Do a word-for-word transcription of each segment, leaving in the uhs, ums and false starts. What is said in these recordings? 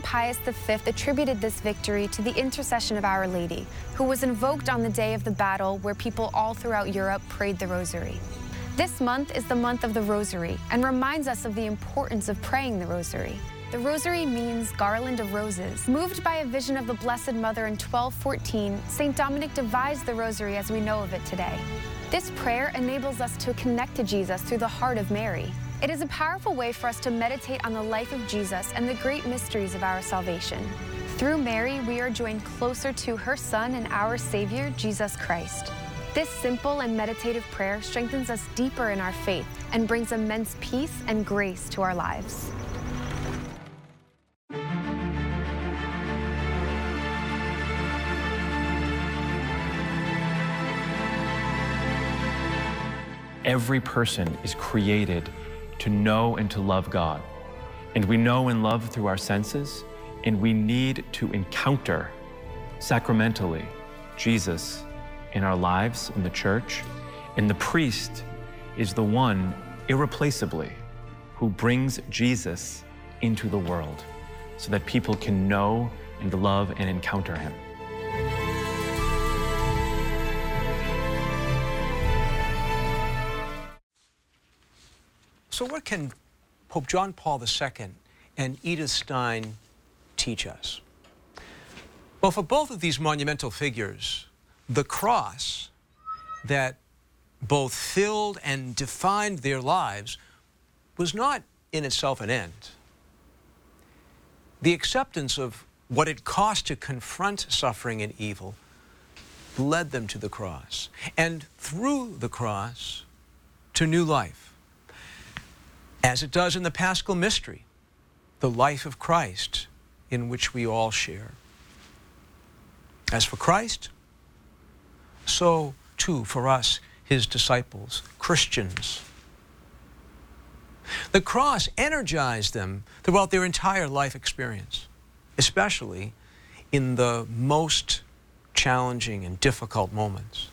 Pius the Fifth attributed this victory to the intercession of Our Lady, who was invoked on the day of the battle where people all throughout Europe prayed the Rosary. This month is the month of the Rosary and reminds us of the importance of praying the Rosary. The Rosary means garland of roses. Moved by a vision of the Blessed Mother in twelve fourteen, Saint Dominic devised the Rosary as we know of it today. This prayer enables us to connect to Jesus through the heart of Mary. It is a powerful way for us to meditate on the life of Jesus and the great mysteries of our salvation. Through Mary, we are joined closer to her Son and our Savior, Jesus Christ. This simple and meditative prayer strengthens us deeper in our faith and brings immense peace and grace to our lives. Every person is created to know and to love God. And we know and love through our senses, and we need to encounter sacramentally Jesus in our lives, in the church. And the priest is the one irreplaceably who brings Jesus into the world so that people can know and love and encounter him. So what can Pope John Paul the Second and Edith Stein teach us? Well, for both of these monumental figures, the cross that both filled and defined their lives was not in itself an end. The acceptance of what it cost to confront suffering and evil led them to the cross, and through the cross to new life. As it does in the Paschal Mystery, the life of Christ in which we all share. As for Christ, so too for us, his disciples, Christians. The cross energized them throughout their entire life experience, especially in the most challenging and difficult moments.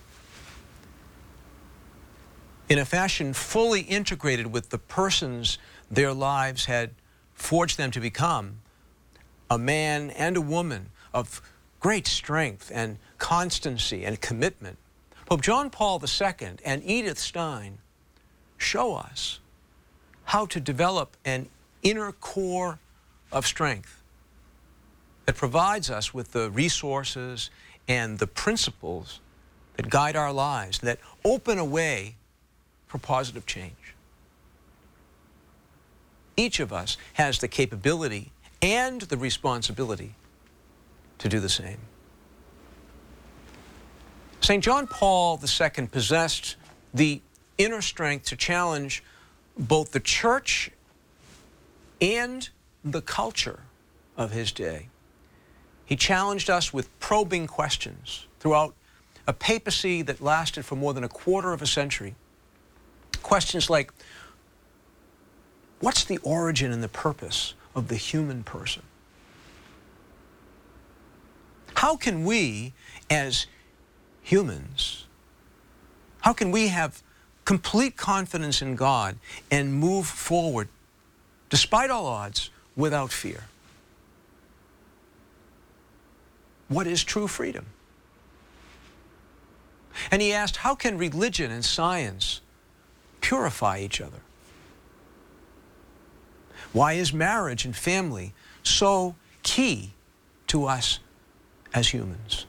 In a fashion fully integrated with the persons their lives had forged them to become, a man and a woman of great strength and constancy and commitment, Pope John Paul the Second and Edith Stein show us how to develop an inner core of strength that provides us with the resources and the principles that guide our lives, that open a way for positive change. Each of us has the capability and the responsibility to do the same. Saint John Paul the Second possessed the inner strength to challenge both the church and the culture of his day. He challenged us with probing questions throughout a papacy that lasted for more than a quarter of a century. Questions like, what's the origin and the purpose of the human person? How can we, as humans, how can we have complete confidence in God and move forward, despite all odds, without fear? What is true freedom? And he asked, how can religion and science purify each other? Why is marriage and family so key to us as humans?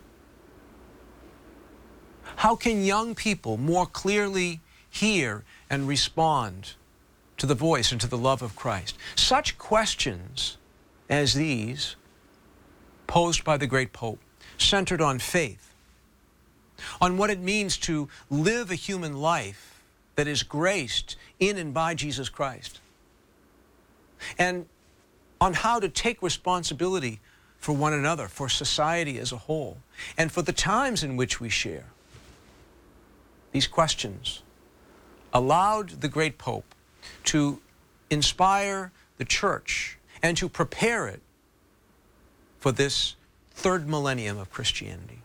How can young people more clearly hear and respond to the voice and to the love of Christ? Such questions as these, posed by the great Pope, centered on faith, on what it means to live a human life that is graced in and by Jesus Christ, and on how to take responsibility for one another, for society as a whole, and for the times in which we share. These questions allowed the great Pope to inspire the Church and to prepare it for this third millennium of Christianity.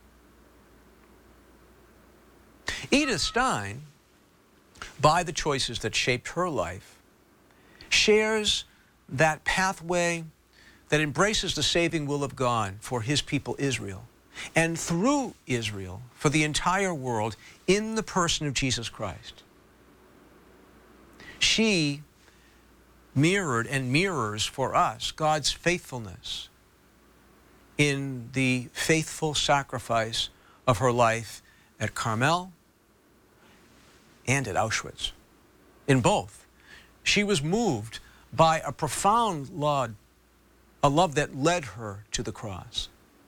Edith Stein, by the choices that shaped her life, shares that pathway that embraces the saving will of God for his people Israel, and through Israel for the entire world in the person of Jesus Christ. She mirrored and mirrors for us God's faithfulness in the faithful sacrifice of her life at Carmel and at Auschwitz. In both, she was moved by a profound love, a love that led her to the cross.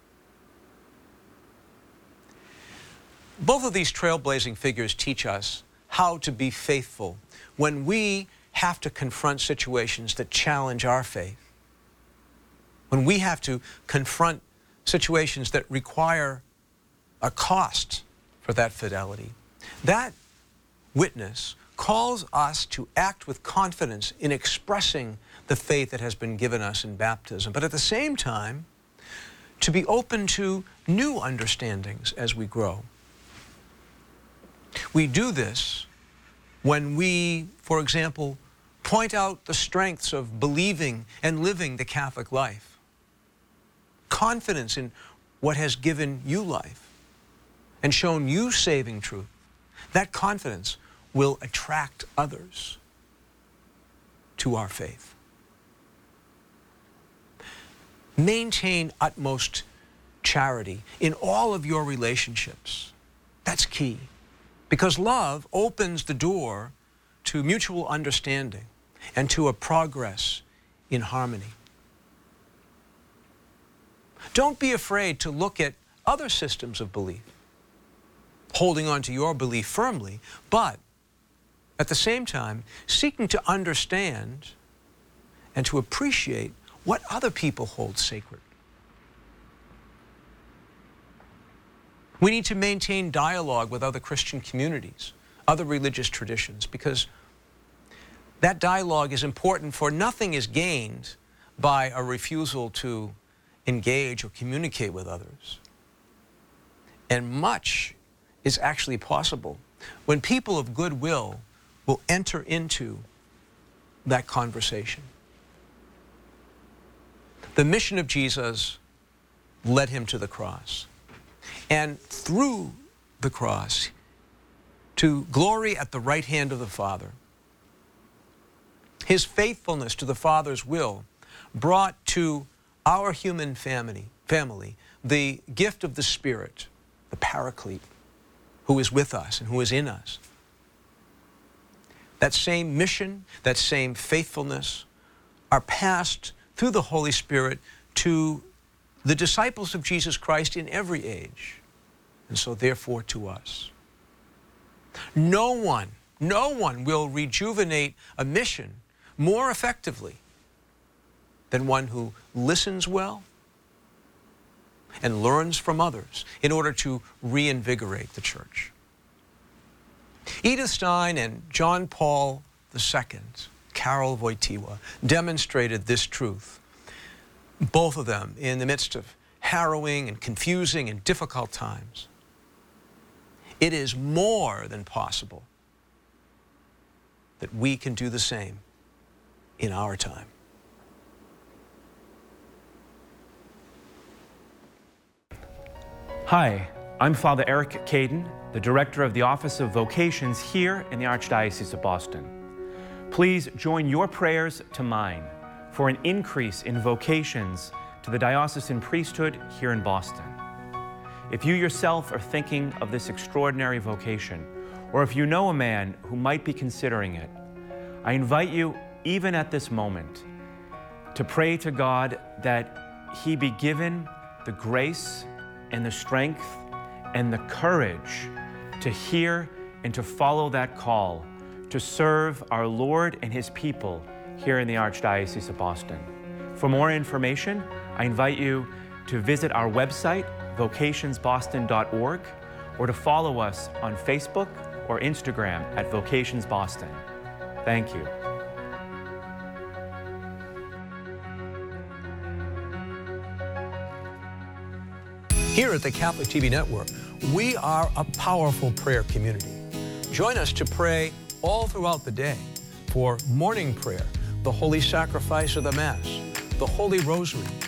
Both of these trailblazing figures teach us how to be faithful when we have to confront situations that challenge our faith, when we have to confront situations that require a cost for that fidelity. That witness calls us to act with confidence in expressing the faith that has been given us in baptism, but at the same time, to be open to new understandings as we grow. We do this when we, for example, point out the strengths of believing and living the Catholic life. Confidence in what has given you life and shown you saving truth. That confidence will attract others to our faith. Maintain utmost charity in all of your relationships. That's key, because love opens the door to mutual understanding and to a progress in harmony. Don't be afraid to look at other systems of belief, holding on to your belief firmly, but at the same time, seeking to understand and to appreciate what other people hold sacred. We need to maintain dialogue with other Christian communities, other religious traditions, because that dialogue is important, for nothing is gained by a refusal to engage or communicate with others. And much is actually possible when people of goodwill will enter into that conversation. The mission of Jesus led him to the cross. And through the cross, to glory at the right hand of the Father. His faithfulness to the Father's will brought to our human family, family the gift of the Spirit, the Paraclete, who is with us and who is in us. That same mission, that same faithfulness are passed through the Holy Spirit to the disciples of Jesus Christ in every age, and so therefore to us. No one, no one will rejuvenate a mission more effectively than one who listens well and learns from others in order to reinvigorate the church. Edith Stein and John Paul the Second, Karol Wojtyła, demonstrated this truth, both of them in the midst of harrowing and confusing and difficult times. It is more than possible that we can do the same in our time. Hi, I'm Father Eric Caden, the Director of the Office of Vocations here in the Archdiocese of Boston. Please join your prayers to mine for an increase in vocations to the diocesan priesthood here in Boston. If you yourself are thinking of this extraordinary vocation, or if you know a man who might be considering it, I invite you, even at this moment, to pray to God that he be given the grace and the strength and the courage to hear and to follow that call to serve our Lord and his people here in the Archdiocese of Boston. For more information, I invite you to visit our website, vocations boston dot org, or to follow us on Facebook or Instagram at Vocations Boston. Thank you. Here at the Catholic T V Network, we are a powerful prayer community. Join us to pray all throughout the day for morning prayer, the Holy Sacrifice of the Mass, the Holy Rosary,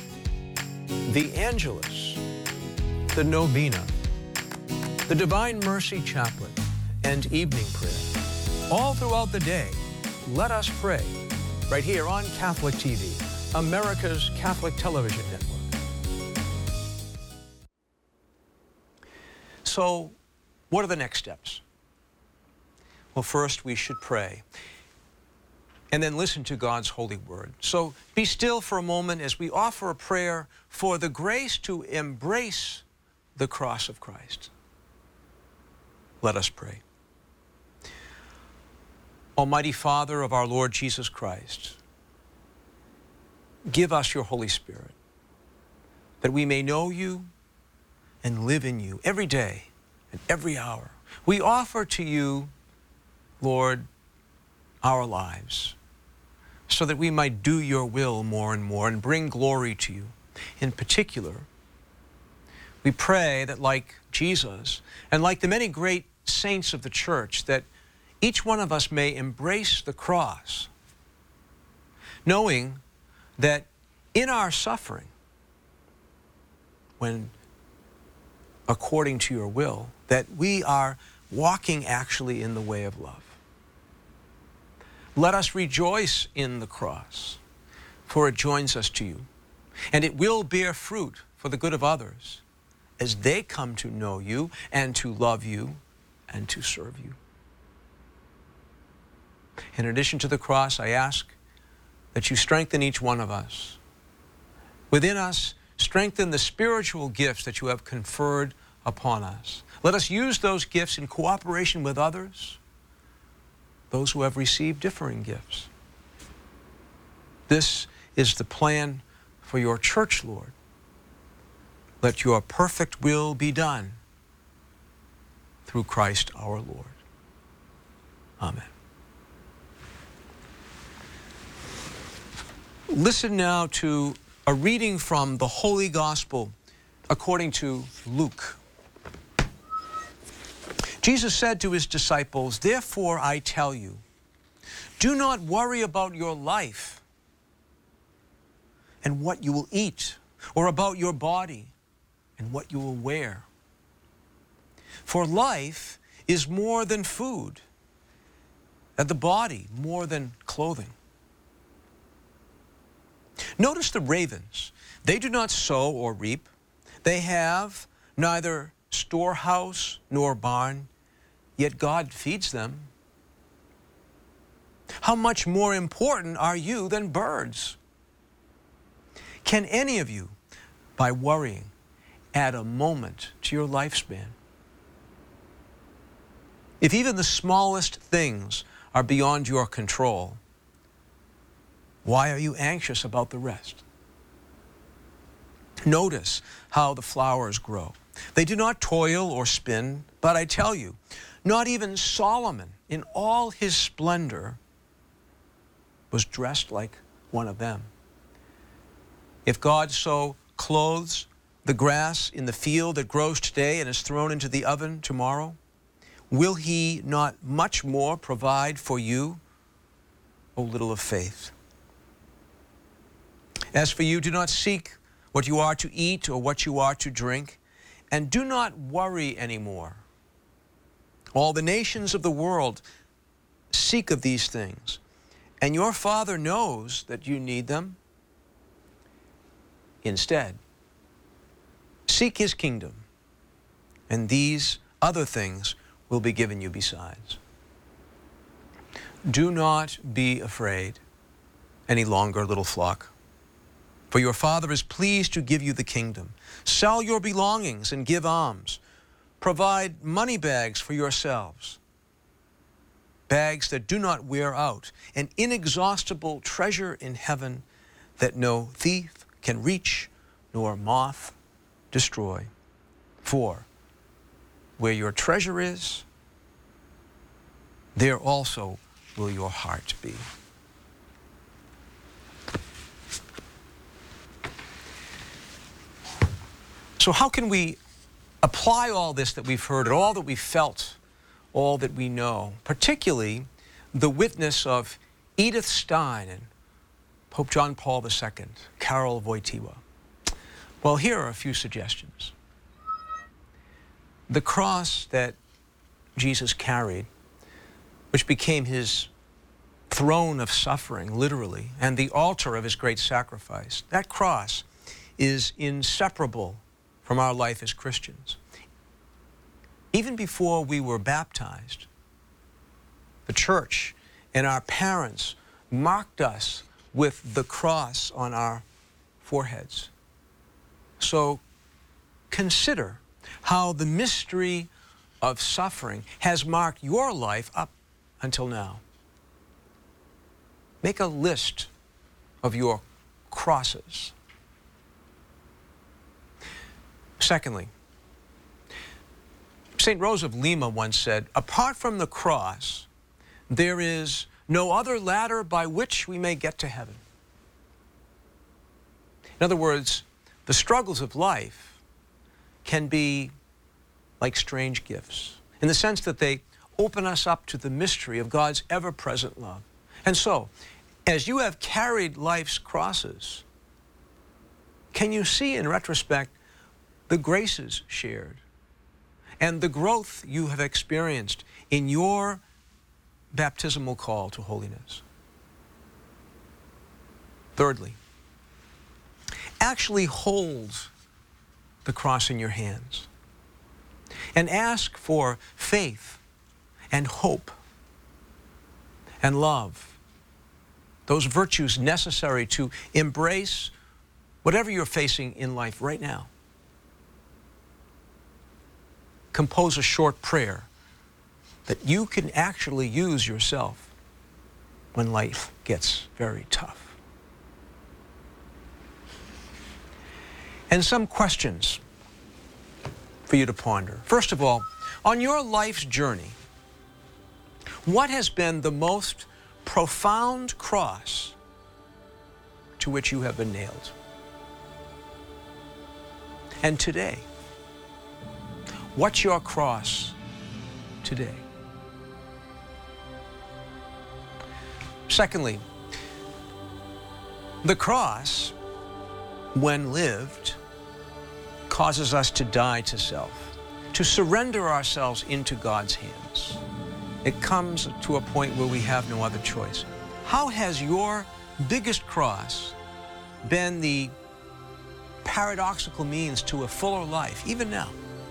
the Angelus, the Novena, the Divine Mercy Chaplet, and evening prayer. All throughout the day, let us pray, right here on Catholic T V, America's Catholic television network. So, what are the next steps? Well, first we should pray, and then listen to God's holy word. So be still for a moment as we offer a prayer for the grace to embrace the cross of Christ. Let us pray. Almighty Father of our Lord Jesus Christ, give us your Holy Spirit, that we may know you and live in you every day and every hour. We offer to you, Lord, our lives, so that we might do your will more and more and bring glory to you. In particular, we pray that like Jesus and like the many great saints of the church, that each one of us may embrace the cross, knowing that in our suffering, when according to your will, that we are walking actually in the way of love. Let us rejoice in the cross, for it joins us to you, and it will bear fruit for the good of others as they come to know you and to love you and to serve you. In addition to the cross, I ask that you strengthen each one of us. Within us, strengthen the spiritual gifts that you have conferred upon us. Let us use those gifts in cooperation with others, those who have received differing gifts. This is the plan for your church, Lord. Let your perfect will be done through Christ our Lord. Amen. Listen now to a reading from the Holy Gospel according to Luke. Jesus said to his disciples, "Therefore I tell you, do not worry about your life and what you will eat, or about your body and what you will wear. For life is more than food, and the body more than clothing. Notice the ravens. They do not sow or reap. They have neither storehouse nor barn, yet God feeds them. How much more important are you than birds? Can any of you, by worrying, add a moment to your lifespan? If even the smallest things are beyond your control, why are you anxious about the rest? Notice how the flowers grow. They do not toil or spin, but I tell you, not even Solomon in all his splendor was dressed like one of them. If God so clothes the grass in the field that grows today and is thrown into the oven tomorrow, will he not much more provide for you, O little of faith? As for you, do not seek what you are to eat or what you are to drink, and do not worry anymore. All the nations of the world seek of these things, and your Father knows that you need them. Instead, seek his kingdom, and these other things will be given you besides. Do not be afraid any longer, little flock, for your Father is pleased to give you the kingdom. Sell your belongings and give alms. Provide money bags for yourselves, bags that do not wear out, an inexhaustible treasure in heaven that no thief can reach nor moth destroy. For where your treasure is, there also will your heart be." So how can we apply all this that we've heard, and all that we've felt, all that we know, particularly the witness of Edith Stein and Pope John Paul the Second, Karol Wojtyła? Well, here are a few suggestions. The cross that Jesus carried, which became his throne of suffering, literally, and the altar of his great sacrifice, that cross is inseparable from our life as Christians. Even before we were baptized, the church and our parents marked us with the cross on our foreheads. So consider how the mystery of suffering has marked your life up until now. Make a list of your crosses. Secondly, Saint Rose of Lima once said, apart from the cross, there is no other ladder by which we may get to heaven. In other words, the struggles of life can be like strange gifts, in the sense that they open us up to the mystery of God's ever-present love. And so, as you have carried life's crosses, can you see in retrospect the graces shared and the growth you have experienced in your baptismal call to holiness? Thirdly, actually hold the cross in your hands and ask for faith and hope and love, those virtues necessary to embrace whatever you're facing in life right now. Compose a short prayer that you can actually use yourself when life gets very tough. And some questions for you to ponder. First of all, on your life's journey, what has been the most profound cross to which you have been nailed? And today, what's your cross today? Secondly, the cross, when lived, causes us to die to self, to surrender ourselves into God's hands. It comes to a point where we have no other choice. How has your biggest cross been the paradoxical means to a fuller life, even now?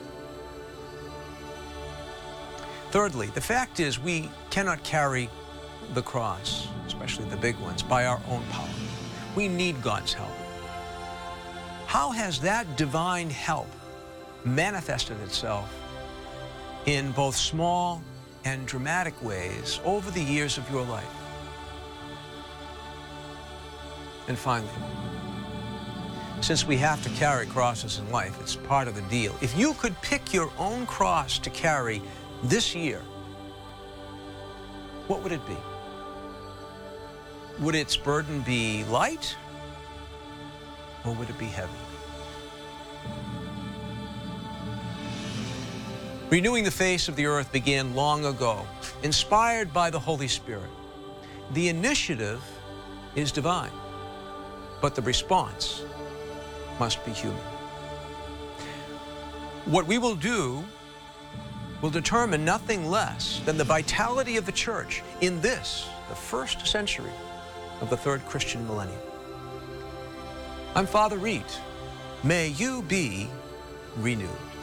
Thirdly, the fact is we cannot carry the cross, especially the big ones, by our own power. We need God's help. How has that divine help manifested itself in both small and dramatic ways over the years of your life? And finally, since we have to carry crosses in life, it's part of the deal. If you could pick your own cross to carry this year, what would it be? Would its burden be light, or would it be heavy? Renewing the face of the earth began long ago, inspired by the Holy Spirit. The initiative is divine, but the response must be human. What we will do will determine nothing less than the vitality of the church in this, the first century of the third Christian millennium. I'm Father Reed. May you be renewed.